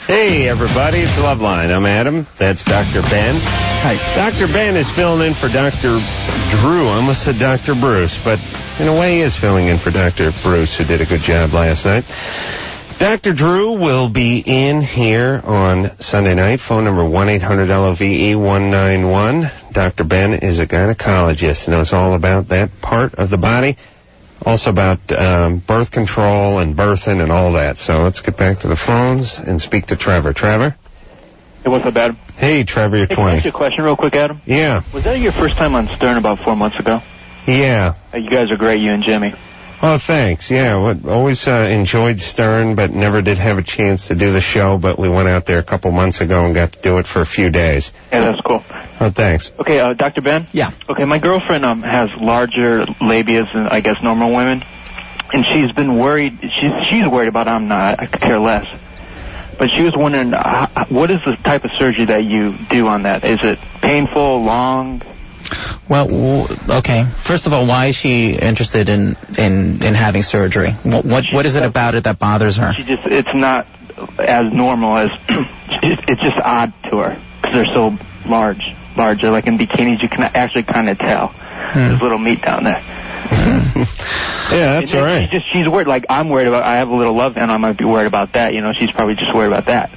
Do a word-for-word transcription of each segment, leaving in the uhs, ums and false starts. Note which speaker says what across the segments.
Speaker 1: Hey, everybody, it's Loveline. I'm Adam. That's Doctor Ben.
Speaker 2: Hi.
Speaker 1: Doctor Ben is filling in for Doctor Drew. I almost said Doctor Bruce, but in a way he is filling in for Doctor Bruce, who did a good job last night. Doctor Drew will be in here on Sunday night. Phone number one eight hundred L O V E one nine one. Doctor Ben is a gynecologist, knows all about that part of the body. Also about um, birth control and birthing and all that. So let's get back to the phones and speak to Trevor. Trevor?
Speaker 3: Hey, what's up, Adam?
Speaker 1: Hey, Trevor, you're
Speaker 3: hey,
Speaker 1: twenty.
Speaker 3: Can I ask you a question real quick, Adam?
Speaker 1: Yeah.
Speaker 3: Was that your first time on Stern about four months ago?
Speaker 1: Yeah.
Speaker 3: Hey, you guys are great, you and Jimmy.
Speaker 1: Oh, thanks. Yeah, what, always uh, enjoyed Stern, but never did have a chance to do the show. But we went out there a couple months ago and got to do it for a few days.
Speaker 3: Yeah, that's cool.
Speaker 1: Oh, thanks.
Speaker 3: Okay, uh, Doctor Ben?
Speaker 2: Yeah.
Speaker 3: Okay, my girlfriend um has larger labias than, I guess, normal women. And she's been worried. She's, she's worried about I'm not. I could care less. But she was wondering, uh, what is the type of surgery that you do on that? Is it painful, long?
Speaker 2: Well, w- okay. First of all, why is she interested in, in, in having surgery? What what, what is it about it that bothers her?
Speaker 3: She just, it's not as normal as, it's just odd to her because they're so large, larger. Like in bikinis, you can actually kind of tell. Hmm. There's little meat down there.
Speaker 1: Yeah, that's all right.
Speaker 3: She's just, she's worried. Like I'm worried about. I have a little love, and I might be worried about that. You know, she's probably just worried about that.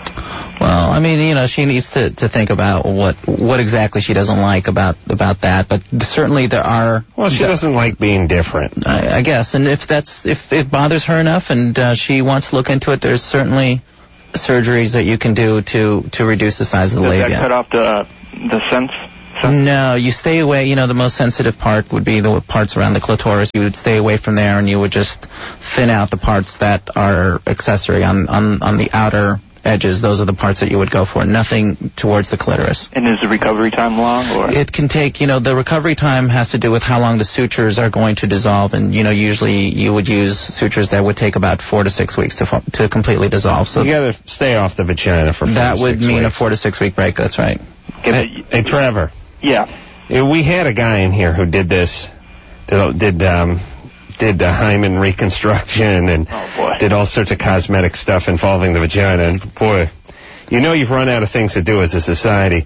Speaker 2: Well, I mean, you know, she needs to, to think about what what exactly she doesn't like about about that. But certainly there are.
Speaker 1: Well, she doesn't like being different,
Speaker 2: I, I guess. And if that's if it bothers her enough, and uh, she wants to look into it, there's certainly surgeries that you can do to to reduce the size of the
Speaker 3: Does
Speaker 2: labia.
Speaker 3: Does that cut off the uh, the sense?
Speaker 2: No, you stay away. You know, the most sensitive part would be the parts around the clitoris. You would stay away from there, and you would just thin out the parts that are accessory on, on, on the outer edges. Those are the parts that you would go for. Nothing towards the clitoris.
Speaker 3: And is the recovery time long? Or?
Speaker 2: It can take, you know, the recovery time has to do with how long the sutures are going to dissolve. And, you know, usually you would use sutures that would take about four to six weeks to to completely dissolve. So
Speaker 1: you got to stay off the vagina for four
Speaker 2: that
Speaker 1: to
Speaker 2: would
Speaker 1: six
Speaker 2: mean
Speaker 1: weeks.
Speaker 2: a four to six week break. That's right.
Speaker 1: Hey, hey, Trevor.
Speaker 3: Yeah.
Speaker 1: We had a guy in here who did this, did did, um, did uh, hymen reconstruction and
Speaker 3: oh,
Speaker 1: did all sorts of cosmetic stuff involving the vagina. And boy, you know you've run out of things to do as a society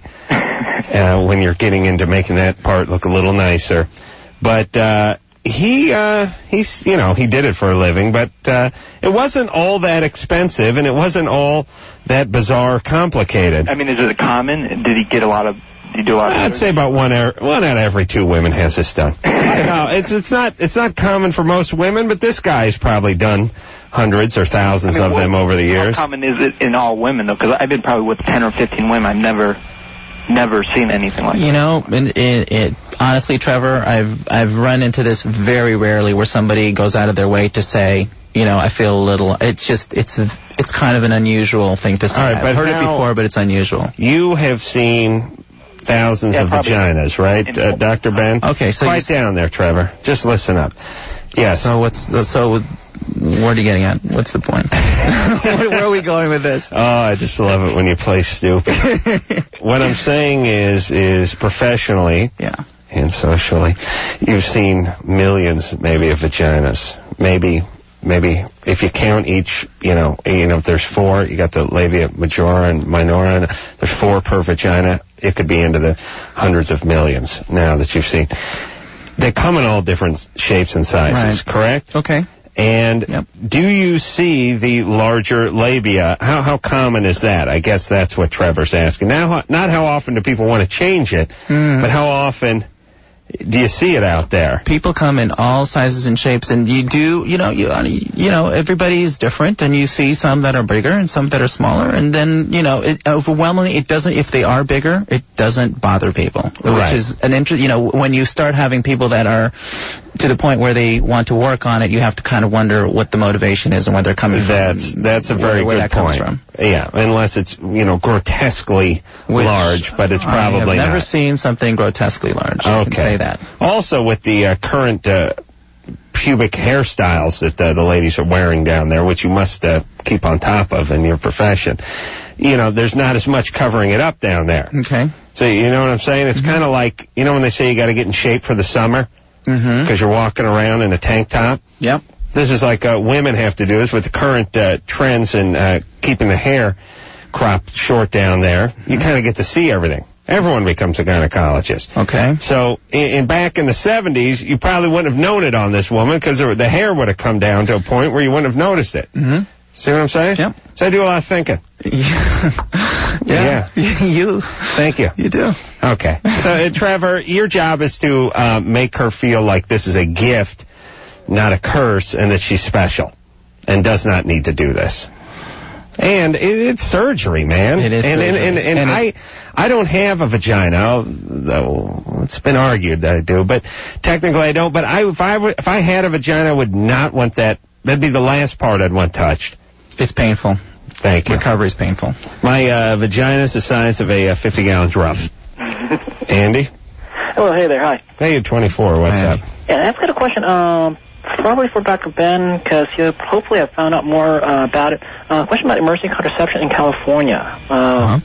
Speaker 1: uh, when you're getting into making that part look a little nicer. But uh, he uh, he's you know he did it for a living, but uh, it wasn't all that expensive, and it wasn't all that bizarre complicated.
Speaker 3: I mean, is it common? Did he get a lot of? You do a lot of
Speaker 1: I'd say about one er, one out of every two women has this done. No, it's it's not it's not common for most women, but this guy's probably done hundreds or thousands I mean, of what, them over the years.
Speaker 3: How common is it in all women though? Because I've been probably with ten or fifteen women. I've never never seen anything like that.
Speaker 2: You know, it, it, it, honestly, Trevor, I've I've run into this very rarely where somebody goes out of their way to say, you know, I feel a little. It's just it's a, it's kind of an unusual thing to say.
Speaker 1: All right,
Speaker 2: I've heard
Speaker 1: now,
Speaker 2: it before, but it's unusual.
Speaker 1: You have seen thousands
Speaker 3: yeah,
Speaker 1: of
Speaker 3: probably.
Speaker 1: vaginas, right, uh, Doctor Ben?
Speaker 2: Okay, so
Speaker 1: quiet down there, Trevor. Just listen up. Yes.
Speaker 2: So what's the, so? What are you getting at? What's the point? where, where are we going with this?
Speaker 1: Oh, I just love it when you play stupid. What I'm saying is, is professionally,
Speaker 2: yeah,
Speaker 1: and socially, you've seen millions, maybe, of vaginas. Maybe, maybe if you count each, you know, you know, if there's four, you got the labia majora and minora, and there's four per vagina. It could be into the hundreds of millions now that you've seen. They come in all different shapes and sizes,
Speaker 2: right.
Speaker 1: Correct?
Speaker 2: Okay.
Speaker 1: And
Speaker 2: yep.
Speaker 1: Do you see the larger labia? How how common is that? I guess that's what Trevor's asking. Now, not how often do people want to change it,
Speaker 2: mm.
Speaker 1: but how often do you see it out there?
Speaker 2: People come in all sizes and shapes, and you do, you know, you you know, everybody is different, and you see some that are bigger and some that are smaller, and then, you know, it, overwhelmingly, it doesn't, if they are bigger, it doesn't bother people,
Speaker 1: right.
Speaker 2: Which is an interest, you know, when you start having people that are to the point where they want to work on it, you have to kind of wonder what the motivation is and where they're coming
Speaker 1: that's,
Speaker 2: from.
Speaker 1: That's a very
Speaker 2: where, where
Speaker 1: good
Speaker 2: that
Speaker 1: point.
Speaker 2: Comes from.
Speaker 1: Yeah, unless it's, you know, grotesquely
Speaker 2: Which,
Speaker 1: large, but it's probably not.
Speaker 2: I have never
Speaker 1: not.
Speaker 2: seen something grotesquely large.
Speaker 1: Okay.
Speaker 2: I can say that.
Speaker 1: Also, with the uh, current uh, pubic hairstyles that uh, the ladies are wearing down there, which you must uh, keep on top of in your profession, you know, there's not as much covering it up down there.
Speaker 2: Okay.
Speaker 1: So, you know what I'm saying? It's mm-hmm. kind of like, you know when they say you got to get in shape for the summer? Because
Speaker 2: mm-hmm.
Speaker 1: you're walking around in a tank top?
Speaker 2: Yep.
Speaker 1: This is like uh, women have to do this with the current uh, trends in uh, keeping the hair cropped short down there. You kind of get to see everything. Everyone becomes a gynecologist.
Speaker 2: Okay.
Speaker 1: So, in, in back in the seventies, you probably wouldn't have known it on this woman because the hair would have come down to a point where you wouldn't have noticed it.
Speaker 2: Mm-hmm.
Speaker 1: See what I'm saying?
Speaker 2: Yep.
Speaker 1: So I do a lot of thinking.
Speaker 2: yeah. yeah. You.
Speaker 1: Thank you.
Speaker 2: You do.
Speaker 1: Okay. So, uh, Trevor, your job is to uh, make her feel like this is a gift, not a curse, and that she's special and does not need to do this. And it, it's surgery, man.
Speaker 2: It is
Speaker 1: and,
Speaker 2: surgery.
Speaker 1: And, and, and, and I, I don't have a vagina, though it's been argued that I do, but technically I don't. But I, if I were, if I had a vagina, I would not want that. That'd be the last part I'd want touched.
Speaker 2: It's painful.
Speaker 1: Thank you.
Speaker 2: Recovery is painful.
Speaker 1: My uh, vagina is the size of a uh, fifty-gallon drum. Andy?
Speaker 4: Hello, hey there, hi.
Speaker 1: Hey, you're twenty-four. What's
Speaker 2: Hey.
Speaker 1: up?
Speaker 4: Yeah, I've got a question, um, probably for Doctor Ben, because hopefully I've found out more uh, about it. Uh, question about emergency contraception in California. Uh,
Speaker 2: Uh-huh.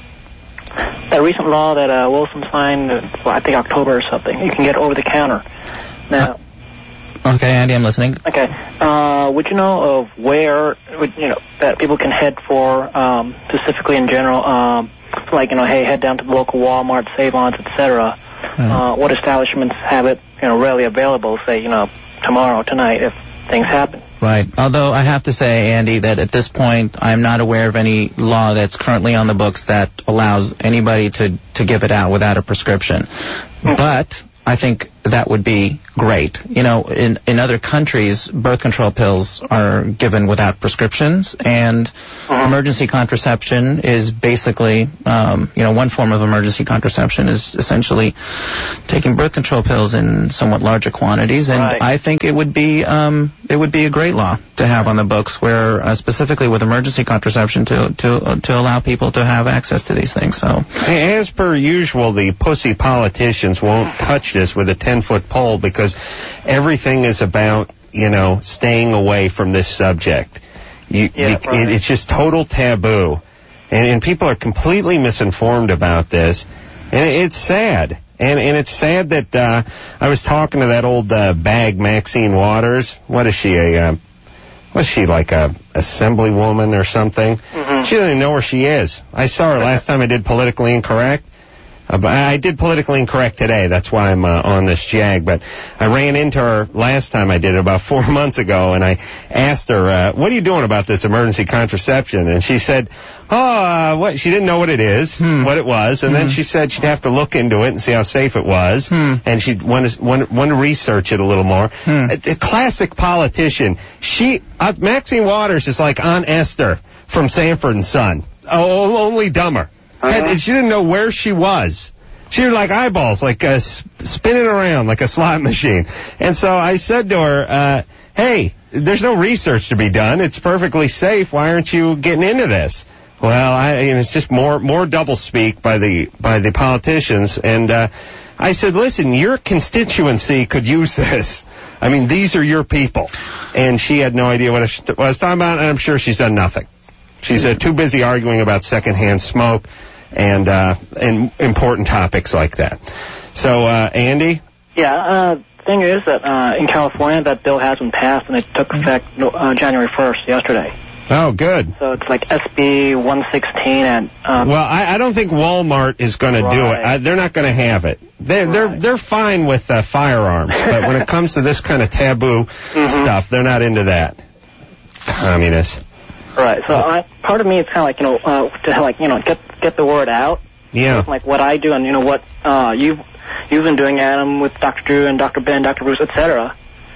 Speaker 4: That recent law that uh, Wilson signed, uh, well, I think October or something, you can get over the counter. Now,
Speaker 2: Okay, Andy, I'm listening.
Speaker 4: okay, uh, would you know of where, would, you know, that people can head for, um, specifically in general, um, like, you know, hey, head down to the local Walmart, Save-Ons, et cetera. Uh, what establishments have it, you know, readily available, say, you know, tomorrow, tonight, if things happen?
Speaker 2: Right. Although I have to say, Andy, that at this point, I'm not aware of any law that's currently on the books that allows anybody to, to give it out without a prescription. Mm-hmm. But I think that would be great. You know, in, in other countries, birth control pills are given without prescriptions, and uh-huh. emergency contraception is basically, um, you know, one form of emergency contraception is essentially taking birth control pills in somewhat larger quantities, and
Speaker 4: right.
Speaker 2: I think it would be, um, it would be a great law to have on the books, where uh, specifically with emergency contraception to to uh, to allow people to have access to these things. So,
Speaker 1: as per usual, the pussy politicians won't touch this with a ten-foot pole because everything is about, you know, staying away from this subject. You,
Speaker 4: yeah,
Speaker 1: you,
Speaker 4: right.
Speaker 1: It's just total taboo, and, and people are completely misinformed about this, and it's sad. And and it's sad that uh, I was talking to that old uh, bag, Maxine Waters. What is she, a, uh, was she like a assemblywoman or something? Mm-hmm. She doesn't even know where she is. I saw her last time I did Politically Incorrect. Uh, but I did Politically Incorrect today. That's why I'm uh, on this jag. But I ran into her last time I did it about four months ago, and I asked her, uh, what are you doing about this emergency contraception? And she said, oh, uh, what? She didn't know what it is, hmm. what it was. And hmm. then she said she'd have to look into it and see how safe it was. Hmm. And she'd want to, want, want to research it a little more. Hmm. A, a classic politician. She, uh, Maxine Waters is like Aunt Esther from Sanford and Son. Oh, only dumber. Uh-huh. And she didn't know where she was. She was like eyeballs, like uh, spinning around like a slot machine. And so I said to her, uh, hey, there's no research to be done. It's perfectly safe. Why aren't you getting into this? Well, I, you know, it's just more more doublespeak by the by the politicians. And uh, I said, listen, your constituency could use this. I mean, these are your people. And she had no idea what I, what I was talking about, and I'm sure she's done nothing. She's uh, too busy arguing about secondhand smoke and uh, and important topics like that. So, uh, Andy?
Speaker 4: Yeah, uh, thing is that uh, in California, that bill hasn't passed, and it took effect uh, January first, yesterday.
Speaker 1: Oh, good.
Speaker 4: So it's like S B one sixteen and... Um,
Speaker 1: well, I, I don't think Walmart is going
Speaker 4: right.
Speaker 1: to do it. I, they're not going to have it. They're, right. they're, they're fine with uh, firearms, but when it comes to this kind of taboo mm-hmm. stuff, they're not into that. Communists.
Speaker 4: Right. So I, part of me is kind of like, you know, uh, to like, you know, get get the word out.
Speaker 1: Yeah.
Speaker 4: Like what I do and, you know, what uh, you've, you've been doing, Adam, with Doctor Drew and Doctor Ben, Doctor Bruce, et cetera.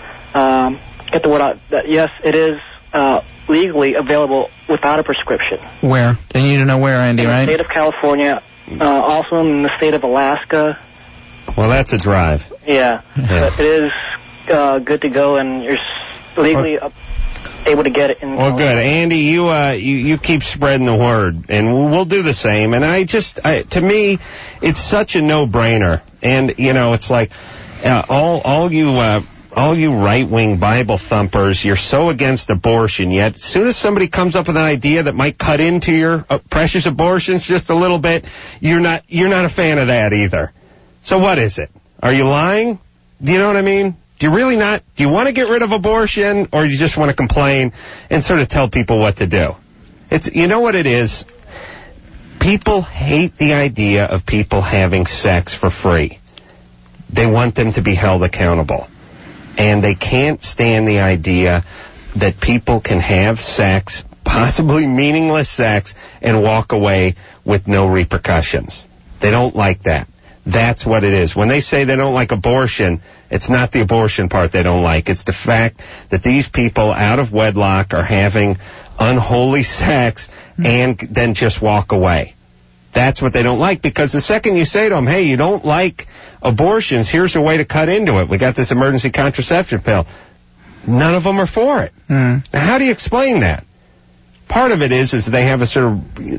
Speaker 4: Um, get the word out that, yes, it is uh, legally available without a prescription.
Speaker 2: Where? They need to know where, Andy,
Speaker 4: in
Speaker 2: right?
Speaker 4: In the state of California, uh, also in the state of Alaska.
Speaker 1: Well, that's a drive.
Speaker 4: Yeah.
Speaker 1: yeah.
Speaker 4: But it is uh, good to go, and you're legally... Well, able to get it in.
Speaker 1: Well, good, Andy. You uh, you you keep spreading the word, and we'll do the same. And I just, I, to me, it's such a no-brainer. And you know, it's like uh, all all you uh, all you right-wing Bible thumpers, you're so against abortion. Yet, as soon as somebody comes up with an idea that might cut into your uh, precious abortions just a little bit, you're not you're not a fan of that either. So what is it? Are you lying? Do you know what I mean? Do you really not? Do you want to get rid of abortion, or do you just want to complain and sort of tell people what to do? It's, you know what it is? People hate the idea of people having sex for free. They want them to be held accountable. And they can't stand the idea that people can have sex, possibly meaningless sex, and walk away with no repercussions. They don't like that. That's what it is. When they say they don't like abortion, it's not the abortion part they don't like. It's the fact that these people out of wedlock are having unholy sex and then just walk away. That's what they don't like, because the second you say to them, hey, you don't like abortions, here's a way to cut into it. We got this emergency contraception pill. None of them are for it. Mm. Now, how do you explain that? Part of it is is they have a sort of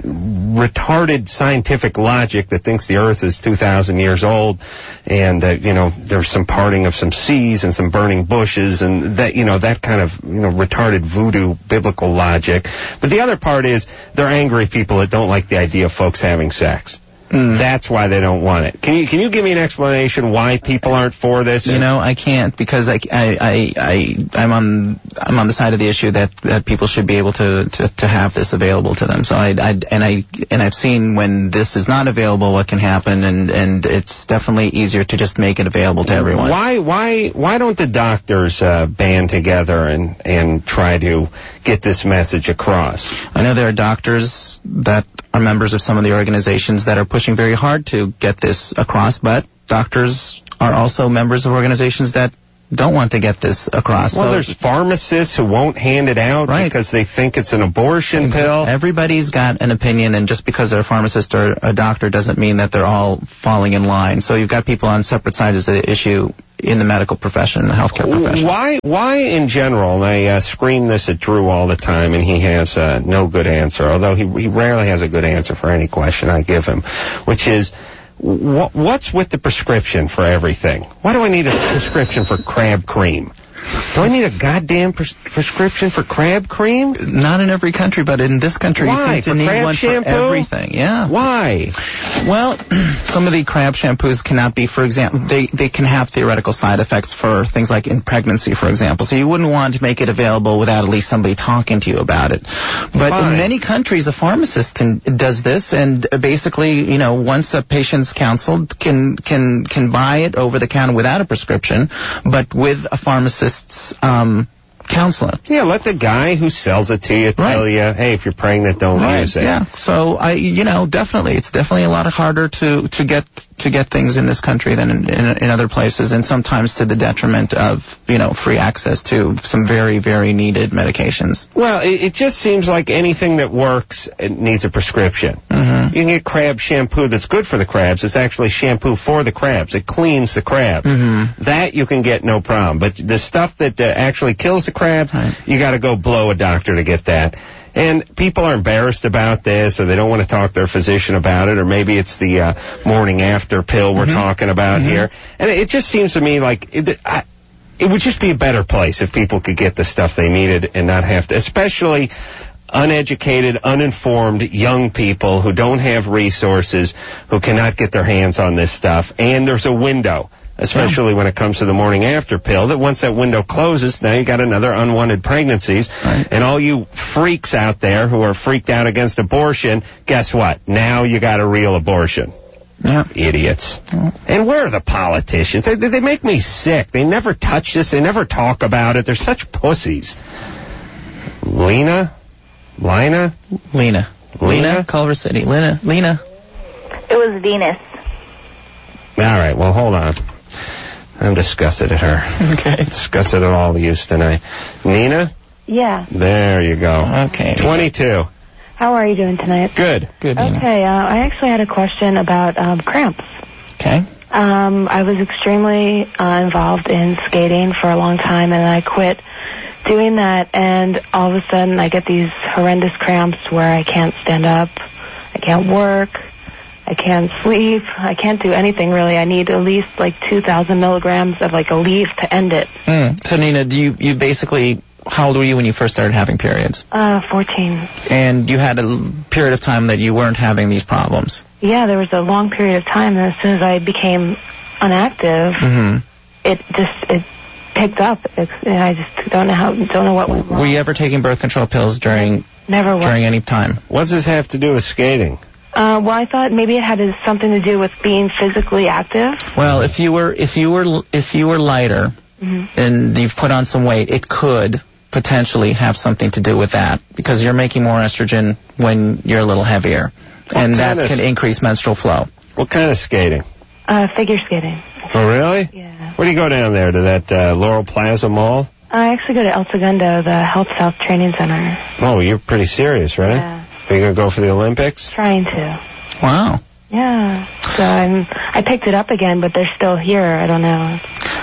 Speaker 1: retarded scientific logic that thinks the Earth is two thousand years old, and uh, you know, there's some parting of some seas and some burning bushes, and that, you know, that kind of, you know, retarded voodoo biblical logic. But the other part is they're angry people that don't like the idea of folks having sex. Mm. That's why they don't want it. Can you can you give me an explanation why people aren't for this?
Speaker 2: You know, I can't, because I, I, I, I, I'm on I'm on the side of the issue that, that people should be able to, to, to have this available to them. So I, I and I and I've seen when this is not available what can happen, and, and it's definitely easier to just make it available to everyone.
Speaker 1: Why why why don't the doctors uh, band together and and try to get this message across?
Speaker 2: I know there are doctors that are members of some of the organizations that are pushing very hard to get this across, but doctors are also members of organizations that don't want to get this across.
Speaker 1: Well,
Speaker 2: so,
Speaker 1: there's pharmacists who won't hand it out right. because they think it's an abortion pill.
Speaker 2: Everybody's got an opinion, and just because they're a pharmacist or a doctor doesn't mean that they're all falling in line. So you've got people on separate sides of the issue in the medical profession, the healthcare profession.
Speaker 1: Why, why in general, and I uh, scream this at Drew all the time, and he has uh, no good answer, although he, he rarely has a good answer for any question I give him, which is, wh- what's with the prescription for everything? Why do I need a prescription for crab cream? Do I need a goddamn pres- prescription for crab cream?
Speaker 2: Not in every country, but in this country
Speaker 1: Why?
Speaker 2: you seem to
Speaker 1: for
Speaker 2: need
Speaker 1: crab
Speaker 2: one
Speaker 1: shampoo?
Speaker 2: for everything. Yeah.
Speaker 1: Why?
Speaker 2: Well, some of the crab shampoos cannot be, for example, they, they can have theoretical side effects for things like in pregnancy, for example. So you wouldn't want to make it available without at least somebody talking to you about it. But
Speaker 1: Fine.
Speaker 2: in many countries, a pharmacist can does this, and basically, you know, once a patient's counseled, can can can buy it over the counter without a prescription, but with a pharmacist's um, counseling.
Speaker 1: Yeah, let the guy who sells it to you tell
Speaker 2: right.
Speaker 1: you, hey, if you're pregnant, don't
Speaker 2: right.
Speaker 1: use it.
Speaker 2: Yeah. So I, you know, definitely, it's definitely a lot harder to to get to get things in this country than in, in, in other places, and sometimes to the detriment of, you know, free access to some very, very needed medications.
Speaker 1: Well, it, it just seems like anything that works, it needs a prescription.
Speaker 2: Mm-hmm.
Speaker 1: You can get crab shampoo that's good for the crabs. It's actually shampoo for the crabs. It cleans the crabs.
Speaker 2: Mm-hmm.
Speaker 1: That you can get no problem. But the stuff that uh, actually kills the crabs,
Speaker 2: right.
Speaker 1: you got to go blow a doctor to get that. And people are embarrassed about this, or they don't want to talk to their physician about it, or maybe it's the uh, morning after pill we're mm-hmm. talking about mm-hmm. here. And it just seems to me like it, I, it would just be a better place if people could get the stuff they needed and not have to, especially uneducated, uninformed young people who don't have resources, who cannot get their hands on this stuff. And there's a window, especially yeah. when it comes to the morning after pill, that once that window closes, now you got another unwanted pregnancies.
Speaker 2: Right.
Speaker 1: And all you freaks out there who are freaked out against abortion, guess what? Now you got a real abortion.
Speaker 2: Yeah.
Speaker 1: Idiots.
Speaker 2: Yeah.
Speaker 1: And where are the politicians? They, they make me sick. They never touch this. They never talk about it. They're such pussies. Lena? Lina?
Speaker 2: Lena.
Speaker 1: Lena?
Speaker 2: Lena? Culver City. Lena. Lena.
Speaker 5: It was Venus.
Speaker 1: All right, well, hold on. I'm disgusted at her.
Speaker 2: Okay.
Speaker 1: Disgusted at all of you tonight. Nina?
Speaker 5: Yeah.
Speaker 1: There you go.
Speaker 2: Okay.
Speaker 1: twenty-two.
Speaker 5: How are you doing tonight?
Speaker 1: Good.
Speaker 2: Good, Nina.
Speaker 5: Okay, uh, I actually had a question about um, cramps.
Speaker 2: Okay.
Speaker 5: Um, I was extremely uh, involved in skating for a long time, and I quit doing that, and all of a sudden I get these horrendous cramps where I can't stand up, I can't work, I can't sleep, I can't do anything really. I need at least like two thousand milligrams of like Aleve to end it.
Speaker 2: Mm. So Nina, do you, you basically, how old were you when you first started having periods?
Speaker 5: Uh, fourteen.
Speaker 2: And you had a l- period of time that you weren't having these problems?
Speaker 5: Yeah, there was a long period of time, and as soon as I became inactive,
Speaker 2: mm-hmm.
Speaker 5: it just, it picked up. It's, I just don't know how, don't know what went wrong.
Speaker 2: Were you ever taking birth control pills during
Speaker 5: Never was.
Speaker 2: during any time?
Speaker 1: What does this have to do with skating?
Speaker 5: Uh, well, I thought maybe it had something to do with being physically active.
Speaker 2: Well, if you were if you were if you were lighter mm-hmm. and you've put on some weight, it could potentially have something to do with that because you're making more estrogen when you're a little heavier, what and that can increase menstrual flow.
Speaker 1: What kind of skating?
Speaker 5: Uh, figure skating.
Speaker 1: Oh, really?
Speaker 5: Yeah.
Speaker 1: Where do you go down there, to that uh, Laurel Plaza Mall?
Speaker 5: I actually go to El Segundo, the Health South Training Center.
Speaker 1: Oh, you're pretty serious, right?
Speaker 5: Yeah.
Speaker 1: Are you going to go for the Olympics?
Speaker 5: Trying to.
Speaker 2: Wow.
Speaker 5: Yeah. So I'm, I picked it up again, but they're still here. I don't know.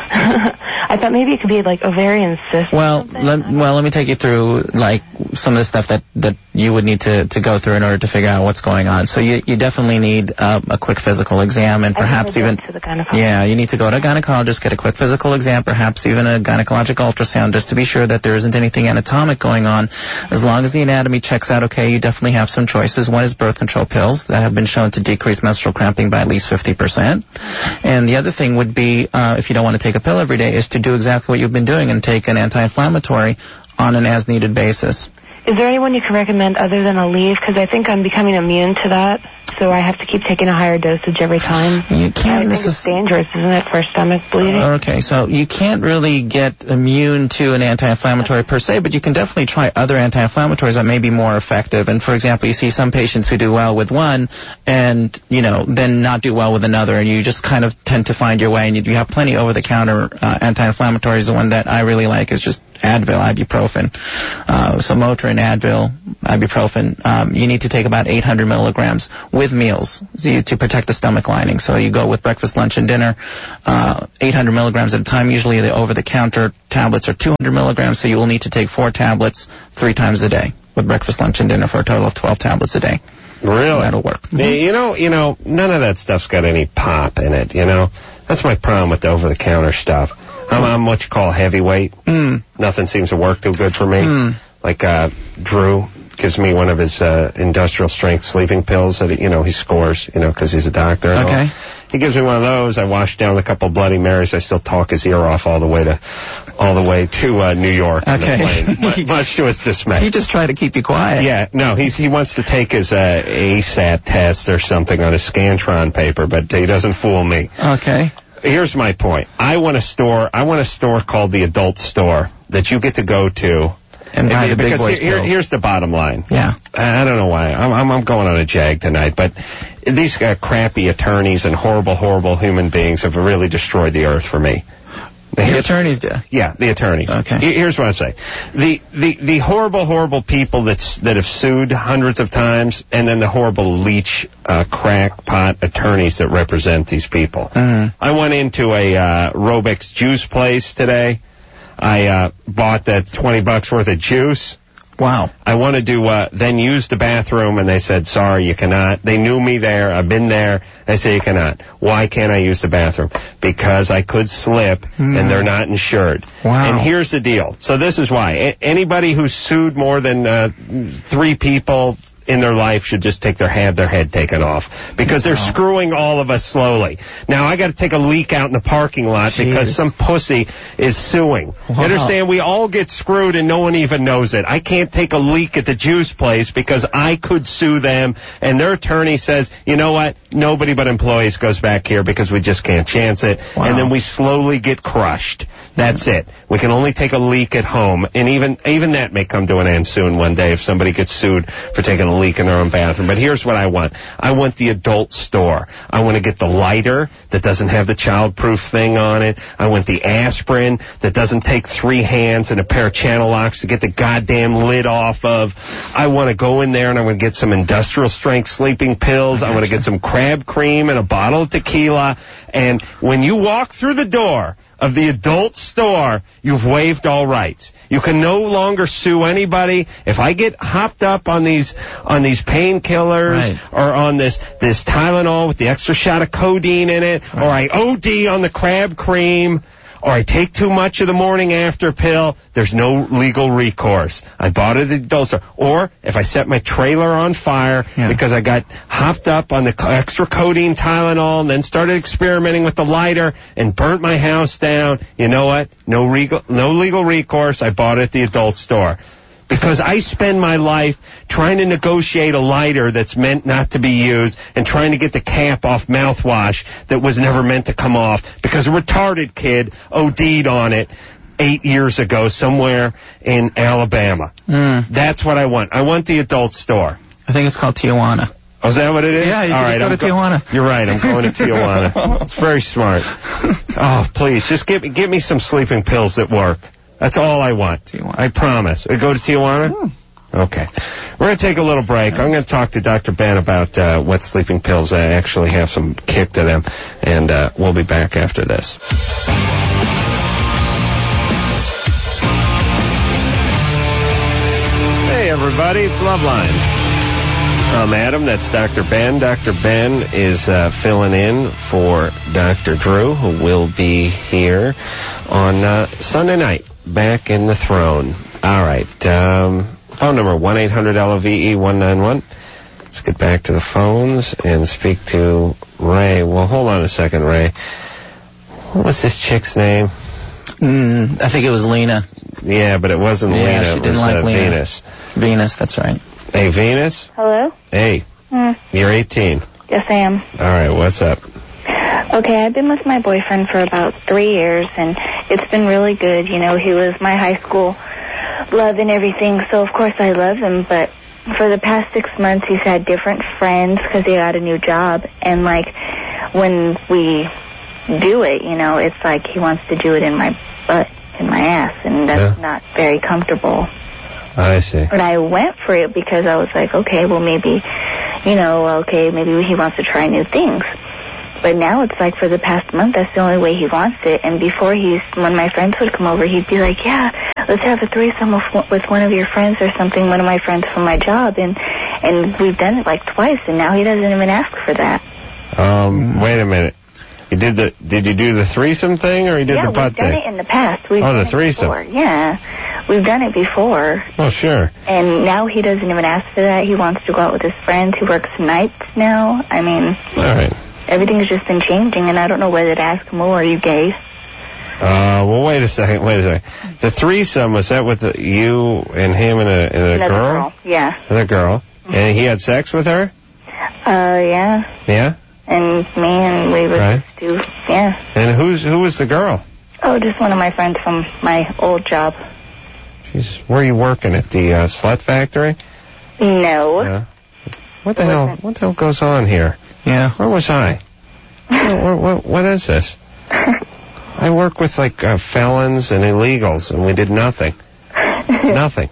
Speaker 5: I thought maybe it could be like ovarian cyst.
Speaker 2: Well, let, well, let me take you through like some of the stuff that, that you would need to, to go through in order to figure out what's going on. So you you definitely need uh, a quick physical exam and perhaps even
Speaker 5: to the gynecologist.
Speaker 2: Yeah, you need to go to a gynecologist, get a quick physical exam, perhaps even a gynecologic ultrasound, just to be sure that there isn't anything anatomic going on. As long as the anatomy checks out okay, you definitely have some choices. One is birth control pills that have been shown to decrease menstrual cramping by at least fifty percent. And the other thing would be, uh, if you don't want to take a pill every day, is to do exactly what you've been doing and take an anti-inflammatory on an as-needed basis.
Speaker 5: Is there anyone you can recommend other than Aleve? Because I think I'm becoming immune to that, so I have to keep taking a higher dosage every time.
Speaker 2: You can't.
Speaker 5: I think it's dangerous, isn't it, for stomach bleeding?
Speaker 2: Uh, okay, so you can't really get immune to an anti-inflammatory per se, but you can definitely try other anti-inflammatories that may be more effective. And for example, you see some patients who do well with one and, you know, then not do well with another, and you just kind of tend to find your way. And you, you have plenty over-the-counter uh, anti-inflammatories. The one that I really like is just Advil, ibuprofen. Uh, so Motrin, Advil, ibuprofen. Um, you need to take about eight hundred milligrams with meals to, to protect the stomach lining. So you go with breakfast, lunch, and dinner, uh, eight hundred milligrams at a time. Usually the over-the-counter tablets are two hundred milligrams, so you will need to take four tablets three times a day with breakfast, lunch, and dinner for a total of twelve tablets a day.
Speaker 1: Really?
Speaker 2: And that'll work. Mm-hmm.
Speaker 1: You know, you know, none of that stuff's got any pop in it, you know? That's my problem with the over-the-counter stuff. I'm, I'm what you call heavyweight.
Speaker 2: Mm.
Speaker 1: Nothing seems to work too good for me.
Speaker 2: Mm.
Speaker 1: Like uh, Drew gives me one of his uh, industrial strength sleeping pills that, you know, he scores, you know, because he's a doctor. And
Speaker 2: okay.
Speaker 1: all. He gives me one of those. I wash down with a couple Bloody Marys. I still talk his ear off all the way to, all the way to uh, New York.
Speaker 2: Okay.
Speaker 1: Much, much to his dismay.
Speaker 2: He just tried to keep you quiet.
Speaker 1: Yeah, no, he's he wants to take his uh, A S A T test or something on his Scantron paper, but he doesn't fool me.
Speaker 2: Okay.
Speaker 1: Here's my point. I want a store. I want a store called the Adult Store that you get to go to.
Speaker 2: And buy the big boys
Speaker 1: here,
Speaker 2: pills.
Speaker 1: Here's the bottom line.
Speaker 2: Yeah.
Speaker 1: I don't know why. I'm, I'm, I'm going on a jag tonight, but these uh, crappy attorneys and horrible, horrible human beings have really destroyed the earth for me.
Speaker 2: The attorneys do?
Speaker 1: Yeah, the attorneys.
Speaker 2: Okay.
Speaker 1: Here's what I'm saying. The, the, the horrible, horrible people that's, that have sued hundreds of times, and then the horrible leech, uh, crackpot attorneys that represent these people.
Speaker 2: Mm-hmm.
Speaker 1: I went into a, uh, Robex juice place today. I, uh, bought that twenty bucks worth of juice.
Speaker 2: Wow.
Speaker 1: I wanted to uh, then use the bathroom, and they said, sorry, you cannot. They knew me there. I've been there. They say you cannot. Why can't I use the bathroom? Because I could slip, mm. and they're not insured.
Speaker 2: Wow.
Speaker 1: And here's the deal. So this is why. A- anybody who's sued more than uh, three people in their life should just take their have their head taken off, because they're
Speaker 2: wow.
Speaker 1: screwing all of us slowly. Now I got to take a leak out in the parking lot
Speaker 2: Jeez.
Speaker 1: because some pussy is suing.
Speaker 2: Wow.
Speaker 1: You understand? We all get screwed and no one even knows it. I can't take a leak at the juice place because I could sue them, and their attorney says, you know what? Nobody but employees goes back here because we just can't chance it.
Speaker 2: Wow.
Speaker 1: And then we slowly get crushed. That's it. We can only take a leak at home, and even even that may come to an end soon one day if somebody gets sued for taking a leak in their own bathroom. But here's what I want. I want the adult store. I want to get the lighter that doesn't have the child-proof thing on it. I want the aspirin that doesn't take three hands and a pair of channel locks to get the goddamn lid off of. I want to go in there and I want to get some industrial strength sleeping pills. I want to get some crab cream and a bottle of tequila. And when you walk through the door of the adult store, you've waived all rights. You can no longer sue anybody. If I get hopped up on these on these painkillers
Speaker 2: right.
Speaker 1: or on this this Tylenol with the extra shot of codeine in it, right. or I O D on the crab cream, or I take too much of the morning after pill, there's no legal recourse. I bought it at the adult store. Or if I set my trailer on fire
Speaker 2: Yeah.
Speaker 1: because I got hopped up on the co- extra codeine Tylenol and then started experimenting with the lighter and burnt my house down, you know what? No legal, no legal recourse. I bought it at the adult store. Because I spend my life trying to negotiate a lighter that's meant not to be used and trying to get the cap off mouthwash that was never meant to come off because a retarded kid OD'd on it eight years ago somewhere in Alabama.
Speaker 2: Mm.
Speaker 1: That's what I want. I want the adult store.
Speaker 2: I think it's called Tijuana.
Speaker 1: Oh, is that what it is?
Speaker 2: Yeah, you
Speaker 1: All
Speaker 2: can
Speaker 1: right,
Speaker 2: just go
Speaker 1: I'm
Speaker 2: to Tijuana.
Speaker 1: You're right. I'm going to Tijuana. It's very smart. Oh, please, just give me, give me some sleeping pills that work. That's all I want.
Speaker 2: Tijuana.
Speaker 1: I promise. Uh, Go to Tijuana?
Speaker 2: Hmm.
Speaker 1: Okay. We're going to take a little break. I'm going to talk to Doctor Ben about uh, what sleeping pills uh, actually have some kick to them, and uh, we'll be back after this. Hey, everybody. It's Loveline. I'm Adam. That's Doctor Ben. Doctor Ben is uh, filling in for Doctor Drew, who will be here on uh, Sunday night, back in the throne. All right. Um, phone number one eight hundred L O V E one nine one. Let's get back to the phones and speak to Ray. Well, hold on a second, Ray. What was this chick's name?
Speaker 2: Mm, I think it was Lena.
Speaker 1: Yeah, but it wasn't
Speaker 2: Yeah,
Speaker 1: Lena.
Speaker 2: she
Speaker 1: It
Speaker 2: didn't
Speaker 1: was
Speaker 2: like
Speaker 1: uh,
Speaker 2: Lena.
Speaker 1: Venus.
Speaker 2: Venus, that's right.
Speaker 1: Hey, Venus?
Speaker 6: Hello?
Speaker 1: Hey,
Speaker 6: Mm,
Speaker 1: you're eighteen.
Speaker 6: yes, I am.
Speaker 1: All right, what's up?
Speaker 6: Okay, I've been with my boyfriend for about three years, and it's been really good. You know, he was my high school love and everything, so of course I love him, but for the past six months he's had different friends because he got a new job, and, like, when we do it, you know, it's like he wants to do it in my butt, in my ass, and that's
Speaker 1: Yeah.
Speaker 6: not very comfortable.
Speaker 1: I see.
Speaker 6: But I went for it because I was like, okay, well, maybe, you know, okay, maybe he wants to try new things. But now it's like for the past month, that's the only way he wants it. And before, he's, when my friends would come over, he'd be like, yeah, let's have a threesome with, with one of your friends or something, one of my friends from my job. And, and we've done it like twice, and now he doesn't even ask for that.
Speaker 1: Um, wait a minute. You did the did you do the threesome thing or you did
Speaker 6: yeah,
Speaker 1: the butt
Speaker 6: we've done
Speaker 1: thing?
Speaker 6: it in the past. We've
Speaker 1: Oh,
Speaker 6: done
Speaker 1: the
Speaker 6: it
Speaker 1: threesome.
Speaker 6: before. Yeah, we've done it before.
Speaker 1: Oh, sure.
Speaker 6: And now he doesn't even ask for that. He wants to go out with his friends. He works nights now. I mean,
Speaker 1: All right.
Speaker 6: everything's just been changing, and I don't know whether to ask him, oh, are you gay?
Speaker 1: Uh, well, wait a second. Wait a second. The threesome, was that with the, you and him and a, and a
Speaker 6: Another
Speaker 1: girl?
Speaker 6: girl. Yeah.
Speaker 1: And a girl. And he had sex with her?
Speaker 6: Uh, yeah.
Speaker 1: Yeah?
Speaker 6: And me, and we would
Speaker 1: Right.
Speaker 6: just do, yeah.
Speaker 1: And who's who was the girl?
Speaker 6: Oh, just one of my friends from my old job.
Speaker 1: She's, where are you working? At the uh, slut factory?
Speaker 6: No.
Speaker 1: Yeah. What the hell? What the hell goes on here?
Speaker 2: Yeah.
Speaker 1: Where was I? what, what, what is this? I work with, like, uh, felons and illegals, and we did nothing. Nothing.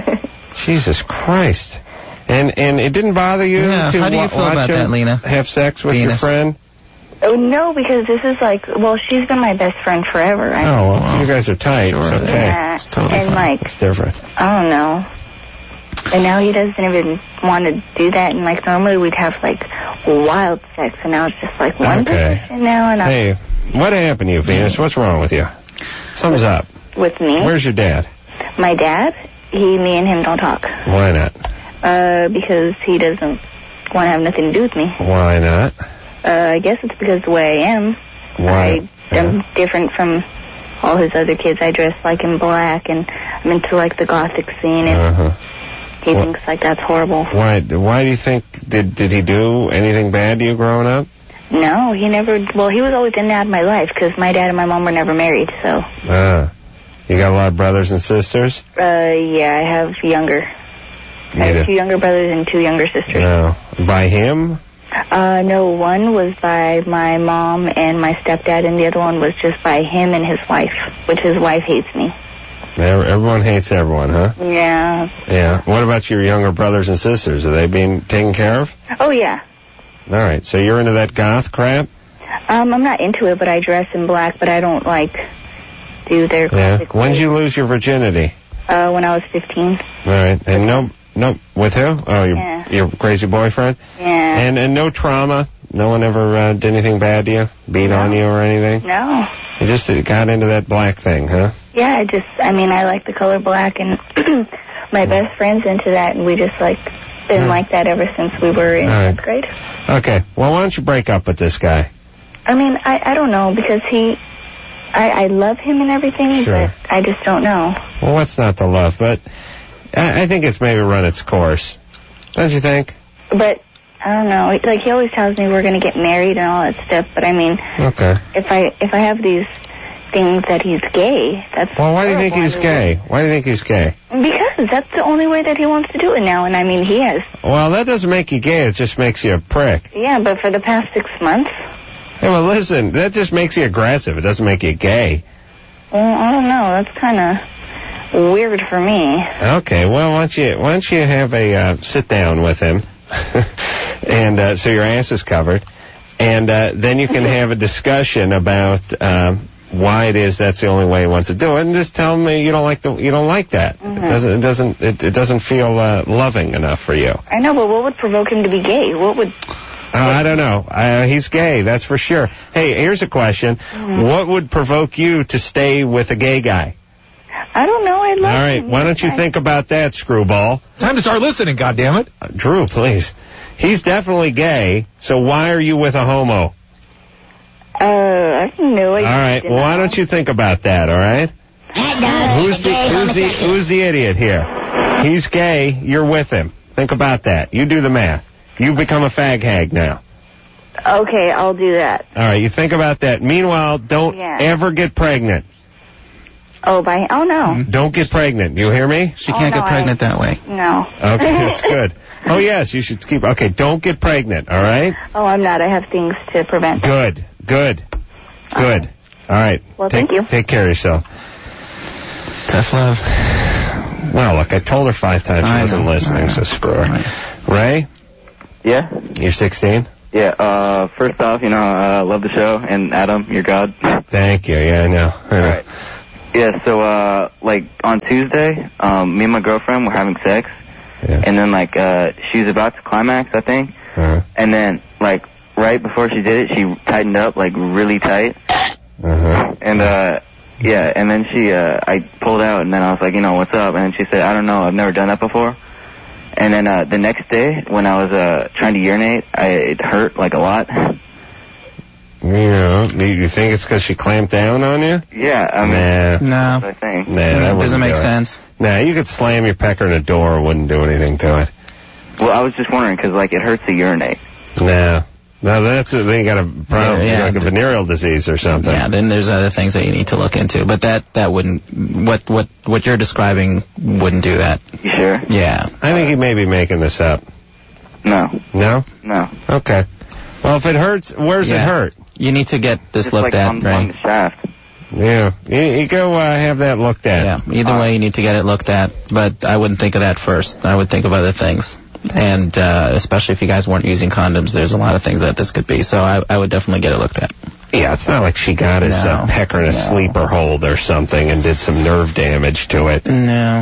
Speaker 1: Jesus Christ. And and it didn't bother you
Speaker 2: Yeah,
Speaker 1: to
Speaker 2: how do you
Speaker 1: wa-
Speaker 2: feel
Speaker 1: watch
Speaker 2: about
Speaker 1: him
Speaker 2: that, Lena?
Speaker 1: have sex with your
Speaker 2: Venus.
Speaker 1: friend?
Speaker 6: Oh, no, because this is like, well, she's been my best friend forever. I
Speaker 1: Oh, well,
Speaker 2: wow.
Speaker 1: you guys are tight.
Speaker 2: Sure.
Speaker 1: It's okay.
Speaker 6: Yeah.
Speaker 2: It's totally
Speaker 6: and
Speaker 2: fine.
Speaker 6: like,
Speaker 1: It's different.
Speaker 6: I don't know. And now he doesn't even want to do that. And like normally we'd have like wild sex, and now it's just like one
Speaker 1: Okay.
Speaker 6: position now. And
Speaker 1: Hey, what happened to you, Venus? What's wrong with you? Something's up.
Speaker 6: I, with me,
Speaker 1: Where's your dad?
Speaker 6: my dad, he, me, and him don't talk.
Speaker 1: Why not?
Speaker 6: Uh, because he doesn't want to have nothing to do with me.
Speaker 1: Why not?
Speaker 6: Uh, I guess it's because the way I am.
Speaker 1: Why?
Speaker 6: I am different from all his other kids. I dress like in black, and I'm into like the gothic scene, and
Speaker 1: Uh-huh.
Speaker 6: he
Speaker 1: Wha-
Speaker 6: thinks like that's horrible.
Speaker 1: Why? Why do you think did did he do anything bad to you growing up?
Speaker 6: No, he never. Well, he was always in and out of my life because my dad and my mom were never married. So,
Speaker 1: Ah, you got a lot of brothers and sisters.
Speaker 6: uh, yeah, I have younger. I
Speaker 1: You
Speaker 6: have
Speaker 1: do?
Speaker 6: two younger brothers and two younger sisters.
Speaker 1: No, by him.
Speaker 6: Uh, no, one was by my mom and my stepdad, and the other one was just by him and his wife, which his wife hates me.
Speaker 1: Ev- Everyone hates everyone, huh?
Speaker 6: Yeah.
Speaker 1: Yeah. What about your younger brothers and sisters? Are they being taken care of?
Speaker 6: Oh, yeah.
Speaker 1: All right. So you're into that goth crap?
Speaker 6: Um, I'm not into it, but I dress in black, but I don't, like, do their
Speaker 1: Yeah.
Speaker 6: classic
Speaker 1: When did
Speaker 6: ways.
Speaker 1: you lose your virginity?
Speaker 6: Uh, when I was fifteen.
Speaker 1: All right. And no, no, with who? Oh, your
Speaker 6: Yeah.
Speaker 1: your crazy boyfriend.
Speaker 6: Yeah.
Speaker 1: And and no trauma. No one ever uh, did anything bad to you, beat
Speaker 6: No.
Speaker 1: on you or anything.
Speaker 6: No.
Speaker 1: You just got into that black thing, huh?
Speaker 6: Yeah, I just, I mean, I like the color black, and my best friend's into that, and we just, like, been
Speaker 1: Hmm.
Speaker 6: like that ever since we were in
Speaker 1: All right.
Speaker 6: fifth grade.
Speaker 1: Okay. Well, why don't you break up with this guy?
Speaker 6: I mean, I, I don't know, because he, I, I love him and everything,
Speaker 1: Sure.
Speaker 6: but I just don't know.
Speaker 1: Well, what's not to love? But I, I think it's maybe run its course. Don't you think?
Speaker 6: But, I don't know, like, he always tells me we're going to get married and all that stuff, but I mean,
Speaker 1: Okay.
Speaker 6: if I, if I have these things that he's gay, that's
Speaker 1: Well, why do you think
Speaker 6: horrible.
Speaker 1: he's gay? Why do you think he's gay?
Speaker 6: Because that's the only way that he wants to do it now, and I mean, he has,
Speaker 1: Well, that doesn't make you gay. It just makes you a prick.
Speaker 6: yeah, but for the past six months,
Speaker 1: Hey, well, listen, that just makes you aggressive. It doesn't make you gay.
Speaker 6: well, I don't know, that's kind of weird for me.
Speaker 1: Okay, well, why don't you, why don't you have a uh, sit down with him, and uh, so your ass is covered, and uh, then you can have a discussion about um, why it is that's the only way he wants to do it, and just tell him that you don't like the you don't like that.
Speaker 6: Mhm.
Speaker 1: It doesn't it doesn't it, it doesn't feel uh, loving enough for you.
Speaker 6: I know, but what would provoke him to be gay? What would...
Speaker 1: Uh, I don't know. Uh, he's gay, that's for sure. Hey, here's a question:
Speaker 6: Mhm.
Speaker 1: what would provoke you to stay with a gay guy?
Speaker 6: I don't know, I
Speaker 1: All
Speaker 6: love
Speaker 1: right,
Speaker 6: him.
Speaker 1: why don't you
Speaker 6: I-
Speaker 1: think about that, screwball?
Speaker 7: Time to start listening, goddammit.
Speaker 1: Uh, Drew, please. He's definitely gay, so why are you with a homo?
Speaker 6: Uh, I don't know. I
Speaker 1: All right, well, why don't you think about that, all right? Who's the, who's the, who's the idiot here? He's gay, you're with him. Think about that. You do the math. You become a fag hag now.
Speaker 6: Okay, I'll do that.
Speaker 1: All right, you think about that. Meanwhile, don't
Speaker 6: Yeah.
Speaker 1: ever get pregnant.
Speaker 6: Oh, by... Oh, no.
Speaker 1: Don't get pregnant. You hear me?
Speaker 2: She
Speaker 6: Oh,
Speaker 2: can't
Speaker 6: no,
Speaker 2: get pregnant that way.
Speaker 6: No.
Speaker 1: Okay, that's good. Oh, yes, you should keep... Okay, don't get pregnant, all right?
Speaker 6: Oh, I'm not. I have things to prevent.
Speaker 1: Good, good, good. All right.
Speaker 6: Well,
Speaker 1: take,
Speaker 6: thank you.
Speaker 1: Take care of yourself.
Speaker 2: Tough love.
Speaker 1: Well, look, I told her five times she
Speaker 2: I
Speaker 1: wasn't
Speaker 2: know, I
Speaker 1: listening,
Speaker 2: know.
Speaker 1: so screw her.
Speaker 2: Right.
Speaker 1: Ray,
Speaker 8: Yeah?
Speaker 1: you're sixteen?
Speaker 8: Yeah, uh, first off, you know, I uh, love the show, and Adam, you're God.
Speaker 1: Thank you. Yeah, I know. I know.
Speaker 8: Alright. Yeah, so, uh, like, on Tuesday, um, me and my girlfriend were having sex,
Speaker 1: Yeah.
Speaker 8: and then, like, uh, she was about to climax, I think,
Speaker 1: Uh-huh.
Speaker 8: and then, like, right before she did it, she tightened up, like, really tight,
Speaker 1: Uh-huh.
Speaker 8: and, uh, yeah, and then she, uh, I pulled out, and then I was like, you know, what's up? And then she said, I don't know, I've never done that before. And then, uh, the next day, when I was, uh, trying to urinate, I, it hurt, like, a lot.
Speaker 1: You know, do you think it's because she clamped down on you?
Speaker 8: Yeah, I mean,
Speaker 1: Nah.
Speaker 2: No.
Speaker 8: that's what I think.
Speaker 1: Nah, that
Speaker 2: Doesn't
Speaker 1: wouldn't
Speaker 2: make
Speaker 1: do it.
Speaker 2: sense.
Speaker 1: Nah, you could slam your pecker in a door, it wouldn't do anything to it.
Speaker 8: Well, I was just wondering, because, like, it hurts to urinate.
Speaker 1: Nah. No, that's a, then you got a problem,
Speaker 2: Yeah, yeah.
Speaker 1: like a venereal disease or something.
Speaker 2: Yeah, then there's other things that you need to look into, but that that wouldn't what what what you're describing wouldn't do that.
Speaker 8: You sure?
Speaker 2: Yeah.
Speaker 1: I think he may be making this up.
Speaker 8: No.
Speaker 1: No?
Speaker 8: No.
Speaker 1: Okay. Well, if it hurts, where's it
Speaker 2: Yeah.
Speaker 1: hurt?
Speaker 2: You need to get this
Speaker 8: Just
Speaker 2: looked
Speaker 8: like
Speaker 2: at,
Speaker 8: on,
Speaker 2: right?
Speaker 8: on the shaft.
Speaker 1: Yeah. You, you go uh, have that looked at.
Speaker 2: Yeah. Either way, you need to get it looked at, but I wouldn't think of that first. I would think of other things. And uh, especially if you guys weren't using condoms, there's a lot of things that this could be. So I, I would definitely get it looked at.
Speaker 1: Yeah, it's not like she got his
Speaker 2: No.
Speaker 1: uh, pecker in a
Speaker 2: No.
Speaker 1: sleeper hold or something and did some nerve damage to it.
Speaker 2: No.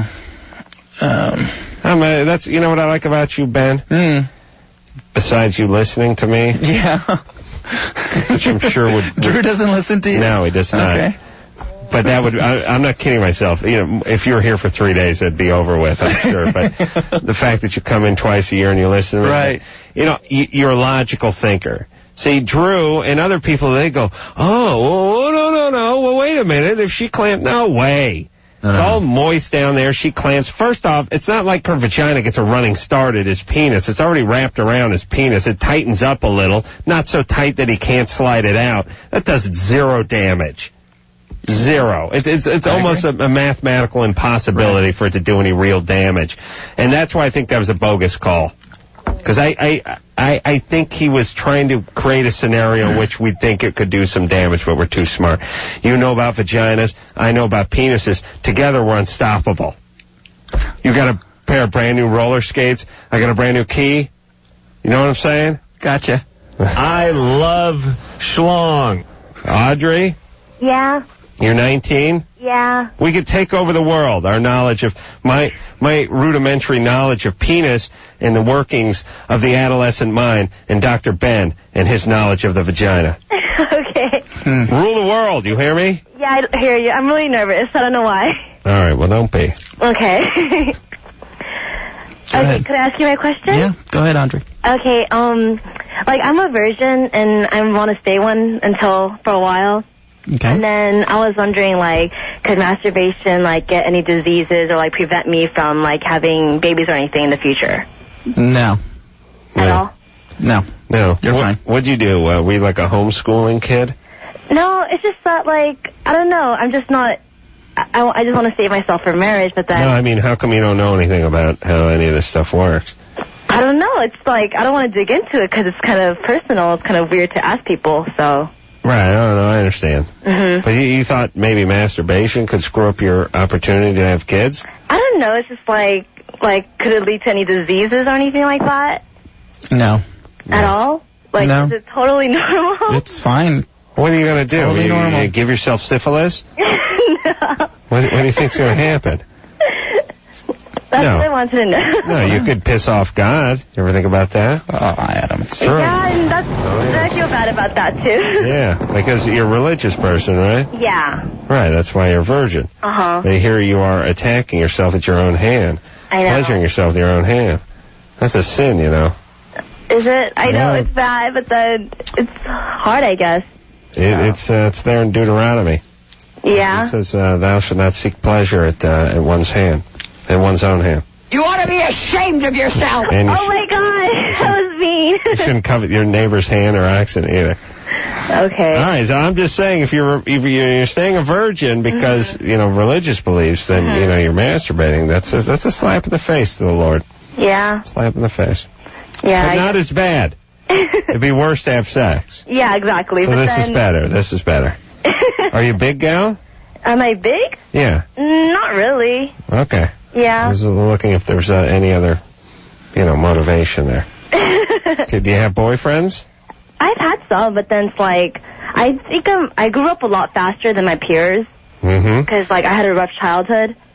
Speaker 2: Um.
Speaker 1: I'm, uh, that's you know what I like about you, Ben?
Speaker 2: Hmm.
Speaker 1: Besides you listening to me,
Speaker 2: Yeah.
Speaker 1: which I'm sure would...
Speaker 2: Drew doesn't listen to you?
Speaker 1: No, he does not.
Speaker 2: Okay.
Speaker 1: But that would, I, I'm not kidding myself. You know, if you were here for three days, it'd be over with, I'm sure. But the fact that you come in twice a year and you listen to me,
Speaker 2: Right.
Speaker 1: you know, you, you're a logical thinker. See, Drew and other people, they go, oh, well, no, no, no, well, wait a minute. If she clamped, no way.
Speaker 2: No,
Speaker 1: It's
Speaker 2: no.
Speaker 1: all moist down there. She clamps. First off, it's not like her vagina gets a running start at his penis. It's already wrapped around his penis. It tightens up a little. Not so tight that he can't slide it out. That does zero damage. Zero. It's it's it's
Speaker 2: I
Speaker 1: almost a, a mathematical impossibility for it to do any real damage. And that's why I think that was a bogus call. Because I, I, I, I think he was trying to create a scenario in which we think it could do some damage, but we're too smart. You know about vaginas. I know about penises. Together, we're unstoppable. You got a pair of brand new roller skates. I got a brand new key. You know what I'm saying?
Speaker 2: Gotcha.
Speaker 1: I love schlong. Audrey,
Speaker 6: Yeah,
Speaker 1: you're nineteen.
Speaker 6: yeah.
Speaker 1: We could take over the world. Our knowledge of my my rudimentary knowledge of penis and the workings of the adolescent mind, and Doctor Ben and his knowledge of the vagina.
Speaker 6: Okay.
Speaker 1: Hmm. Rule the world, you hear me?
Speaker 7: Yeah, I hear you. I'm really nervous. I don't know why.
Speaker 1: All right, well, don't be.
Speaker 7: Okay.
Speaker 2: Go
Speaker 7: okay,
Speaker 2: ahead.
Speaker 7: could I ask you my question?
Speaker 2: Yeah, go ahead, Andre.
Speaker 7: Okay, um, like, I'm a virgin, and I want to stay one until, for a while.
Speaker 2: Okay.
Speaker 7: And then I was wondering, like, could masturbation, like, get any diseases or, like, prevent me from, like, having babies or anything in the future?
Speaker 2: No.
Speaker 7: At all?
Speaker 2: No.
Speaker 1: No.
Speaker 2: You're
Speaker 1: what,
Speaker 2: fine.
Speaker 1: What'd you do? Uh, were you like a homeschooling kid?
Speaker 7: No, it's just that, like, I don't know. I'm just not, I, I just want to save myself for marriage, but then...
Speaker 1: No, I mean, how come you don't know anything about how any of this stuff works?
Speaker 7: I don't know. It's like, I don't want to dig into it because it's kind of personal. It's kind of weird to ask people, so...
Speaker 1: Right, I don't know, I understand.
Speaker 7: Mm-hmm.
Speaker 1: But you, you thought maybe masturbation could screw up your opportunity to have kids?
Speaker 7: I don't know. It's just like, like, could it lead to any diseases or anything like that?
Speaker 2: No.
Speaker 7: At all? Like,
Speaker 2: No.
Speaker 7: is it totally normal?
Speaker 2: It's fine.
Speaker 1: What are you going to do?
Speaker 2: Totally
Speaker 1: you,
Speaker 2: normal.
Speaker 1: you give yourself syphilis?
Speaker 7: No.
Speaker 1: What, what do you think's going to happen?
Speaker 7: That's
Speaker 1: No.
Speaker 7: what I wanted to know.
Speaker 1: No, you could piss off God. You ever think about that?
Speaker 2: Oh, Adam.
Speaker 1: It's true.
Speaker 7: Yeah, and that's,
Speaker 1: Oh, yeah.
Speaker 7: I feel bad about that, too.
Speaker 1: Yeah, because you're a religious person, right?
Speaker 7: Yeah.
Speaker 1: Right, that's why you're a virgin.
Speaker 7: Uh-huh.
Speaker 1: But here you are attacking yourself at your own hand.
Speaker 7: I know.
Speaker 1: Pleasuring yourself with your own hand. That's a sin, you know.
Speaker 7: Is it? I know
Speaker 1: Yeah.
Speaker 7: it's bad, but then it's hard, I guess.
Speaker 1: It, it's uh, it's there in Deuteronomy.
Speaker 7: Yeah.
Speaker 1: It says, uh, thou shalt not seek pleasure at, uh, at one's hand, at one's own hand.
Speaker 9: You ought to be ashamed of yourself.
Speaker 1: And you,
Speaker 7: Oh, my God. That was mean.
Speaker 1: you shouldn't covet your neighbor's hand or oxen either.
Speaker 7: Okay.
Speaker 1: All right, so I'm just saying, if you're if you're staying a virgin because
Speaker 7: Mm-hmm.
Speaker 1: you know religious beliefs, then you know you're masturbating. That's a, that's a slap in the face to the Lord.
Speaker 7: Yeah.
Speaker 1: Slap in the face.
Speaker 7: Yeah.
Speaker 1: But
Speaker 7: I-
Speaker 1: not as bad. It'd be worse to have sex.
Speaker 7: yeah, exactly.
Speaker 1: So
Speaker 7: but
Speaker 1: this
Speaker 7: then...
Speaker 1: is better. This is better. Are you a big gal?
Speaker 7: Am I big?
Speaker 1: Yeah.
Speaker 7: Not really.
Speaker 1: Okay. I
Speaker 7: Yeah.
Speaker 1: was looking if there's uh, any other, you know, motivation there. Okay, do you have boyfriends?
Speaker 7: I've had some, but then it's like, I think I'm, I grew up a lot faster than my peers
Speaker 1: Mm-hmm.
Speaker 7: because, like, I had a rough childhood.